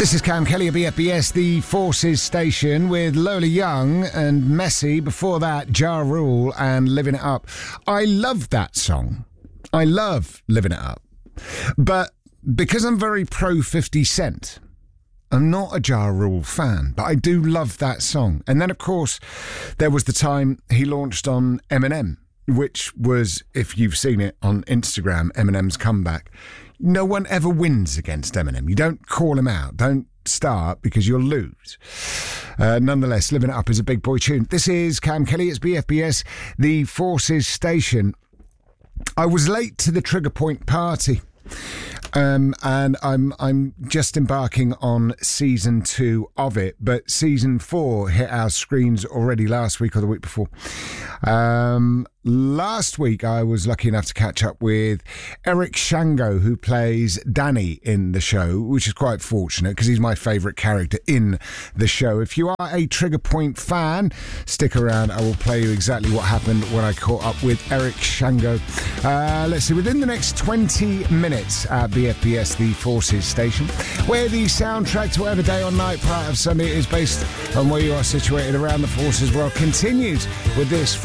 This is Cam Kelly at BFBS, the Forces station, with Lola Young and Messi. Before that, Ja Rule and Living It Up. I love that song. I love Living It Up. But because I'm very pro 50 Cent, I'm not a Ja Rule fan, but I do love that song. And then, of course, there was the time he launched on Eminem, which was, if you've seen it on Instagram, Eminem's comeback. No one ever wins against Eminem. You don't call him out. Don't start because you'll lose. Nonetheless, Living It Up is a big boy tune. This is Cam Kelly. It's BFBS, the Forces station. I was late to the Trigger Point party. And I'm just embarking on season 2 of it, but season 4 hit our screens already last week or the week before. Last week I was lucky enough to catch up with Eric Shango, who plays Danny in the show, which is quite fortunate because he's my favourite character in the show. If you are a Trigger Point fan, stick around. I will play you exactly what happened when I caught up with Eric Shango. Let's see, within the next 20 minutes at BFBS, the Forces station, where the soundtrack to whatever day or night part of Sunday is based on where you are situated around the Forces world, continues with this